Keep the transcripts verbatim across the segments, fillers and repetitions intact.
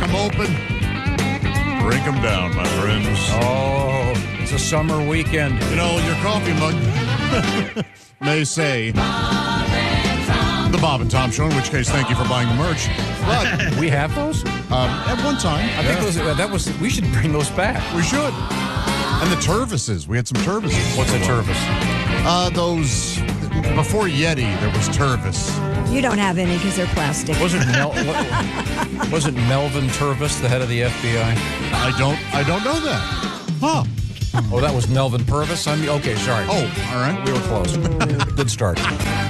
them open. Drink them down, my friends. Oh, it's a summer weekend. You know, your coffee mug may say the Bob and Tom Show, in which case, thank you for buying the merch. But We have those? um, at one time, I think those, uh, that was. We should bring those back. we should. And the Tervises. We had some Tervises. What's a Tervis? Uh, those, before Yeti, there was Tervis. You don't have any because they're plastic. Wasn't Mel, what, wasn't Melvin Tervis the head of the F B I? I don't, I don't know that. Huh. Oh, that was Melvin Purvis? I mean, okay, sorry. Oh, all right. We were close. Good start.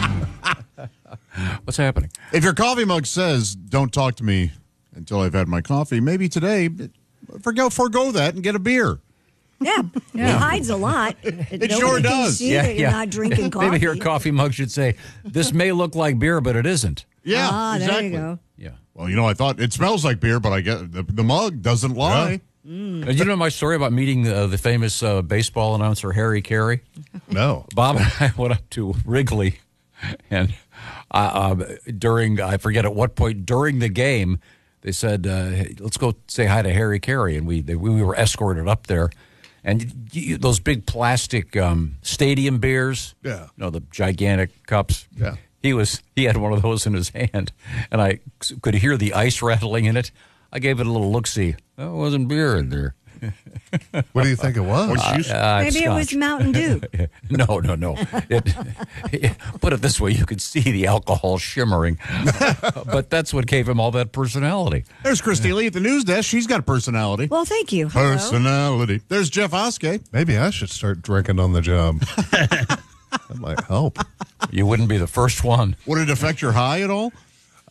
What's happening? If your coffee mug says, don't talk to me until I've had my coffee, maybe today, forgo, forgo that and get a beer. Yeah, it hides a lot. It sure does. See that you're not drinking coffee. Maybe your coffee mug should say, this may look like beer, but it isn't. Yeah, Ah, exactly. there you go. Yeah. Well, you know, I thought it smells like beer, but I get the, the mug doesn't lie. Uh, you know my story about meeting uh, the famous uh, baseball announcer Harry Carey? No. Bob and I went up to Wrigley, and uh, uh, during, I forget at what point, during the game, they said, uh, hey, let's go say hi to Harry Carey. And we they, we were escorted up there. And you, those big plastic um, stadium beers, Yeah. you know, the gigantic cups. Yeah. He was he had one of those in his hand, and I could hear the ice rattling in it. I gave it a little look-see. That wasn't beer in there. What do you think it was? Uh, Maybe it was scotch. Mountain Dew. No, no, no. It, it- put it this way, you could see the alcohol shimmering. But that's what gave him all that personality. There's Christy Lee at the news desk. She's got a personality. Well, thank you. Hello. Personality. There's Jeff Oskey. Maybe I should start drinking on the job. That might help. You wouldn't be the first one. Would it affect your high at all?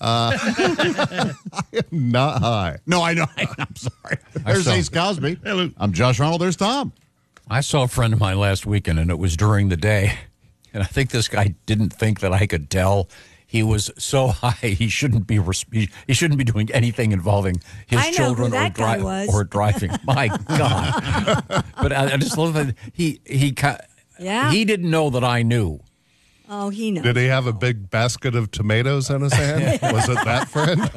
Not high. No, I know. I'm sorry. There's saw- Ace Cosby. Hello. I'm Josh Arnold. There's Tom. I saw a friend of mine last weekend, and it was during the day. And I think this guy didn't think that I could tell. He was so high, he shouldn't be res- he, he shouldn't be doing anything involving his I know who children or, that guy was. or driving. My God! But I, I just love that he he ca- Yeah. he didn't know that I knew. Oh, he knows. Did he have a big basket of tomatoes in his hand? Was it that friend?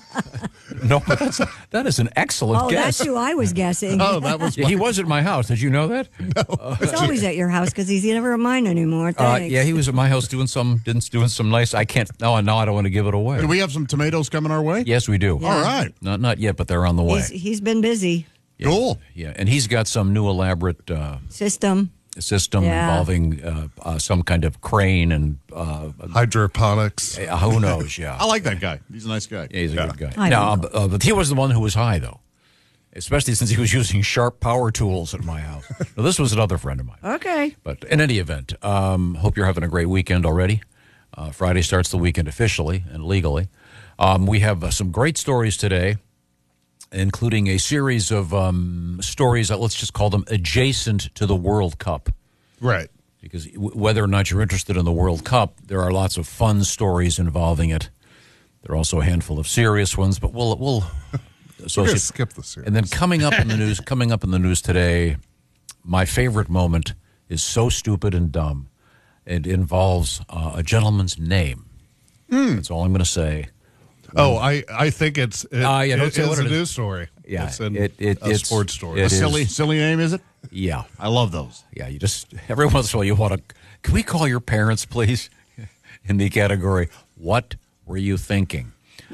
No, but that's, that is an excellent Oh, guess. that's who I was guessing. Oh, that was. Yeah, he was at my house. Did you know that? He's always at your house because he's never at mine anymore. Uh, Thanks. yeah, he was at my house doing some didn't doing some nice. I can't. No, no, I don't want to give it away. Do we have some tomatoes coming our way? Yes, we do. Yeah. All right. Not not yet, but they're on the way. He's, he's been busy. Yeah. Cool. Yeah, and he's got some new elaborate uh, System. system Yeah. involving uh, uh, some kind of crane and uh, Hydroponics. uh, who knows? Yeah, I like that guy. He's a nice guy. yeah he's a good guy. I Now, don't uh, but he was the one who was high, though, especially since he was using sharp power tools at my house. Now, this was another friend of mine. Okay. But in any event, um, hope you're having a great weekend already. Uh, Friday starts the weekend officially and legally. Um, we have uh, some great stories today, including a series of um, stories that let's just call them adjacent to the World Cup. Right. Because w- whether or not you're interested in the World Cup, there are lots of fun stories involving it. There are also a handful of serious ones, but we'll we'll We're associate. gonna skip the series. And then coming up in the news, coming up in the news today, my favorite moment is so stupid and dumb. It involves uh, a gentleman's name. That's all I'm going to say. Oh, I, I think it's it, Ah, yeah, don't it say is what a it is. news story. Yeah, it's an, it- it- a it's- sports story. it A is. silly, silly name, is it? Yeah, I love those. yeah. You just every once in a while you want to. Can we call your parents, please? In the category, what were you thinking?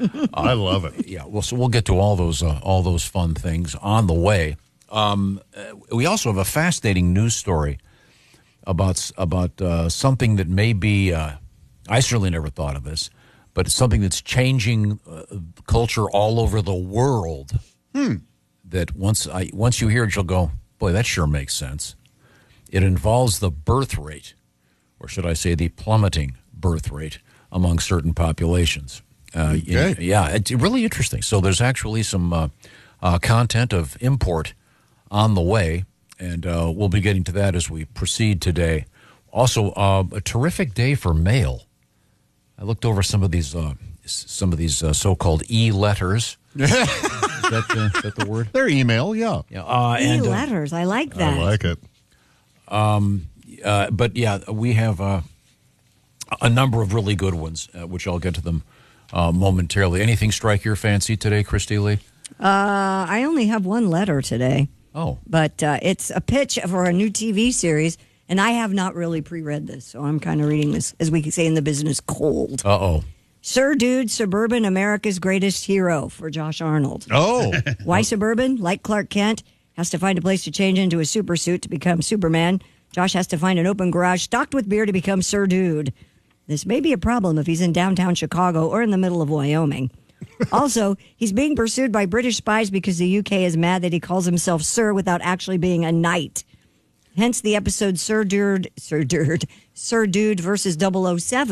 I love it. Yeah, well, so we'll get to all those uh, all those fun things on the way. Um, uh, we also have a fascinating news story about s- about uh, something that may be. Uh, I certainly never thought of this, but it's something that's changing uh, culture all over the world. Hmm. That once I once you hear it, you'll go, boy, that sure makes sense. It involves the birth rate, or should I say, the plummeting birth rate among certain populations. Uh, in- Okay. yeah, it's really interesting. So there's actually some uh, uh, content of import on the way, and uh, we'll be getting to that as we proceed today. Also, uh, a terrific day for mail. I looked over some of these uh, s- some of these uh, so-called e-letters. Is that, uh, is that the word? Their email, yeah. Yeah, uh, and, uh, E-letters. I like that. I like it. Uh, but yeah, we have uh, a number of really good ones, uh, which I'll get to them uh, momentarily. Anything strike your fancy today, Christy Lee? Uh, I only have one letter today, Oh, but uh, it's a pitch for a new T V series, and I have not really pre-read this, so I'm kind of reading this, as we could say in the business, cold. uh-oh. Sir Dude, Suburban, America's Greatest Hero for Josh Arnold. Oh, Why Suburban? Like Clark Kent, has to find a place to change into a super suit to become Superman. Josh has to find an open garage stocked with beer to become Sir Dude. This may be a problem if he's in downtown Chicago or in the middle of Wyoming. Also, he's being pursued by British spies because the U K is mad that he calls himself Sir without actually being a knight. Hence the episode Sir Dude, Sir Dude, Sir Dude versus double oh seven.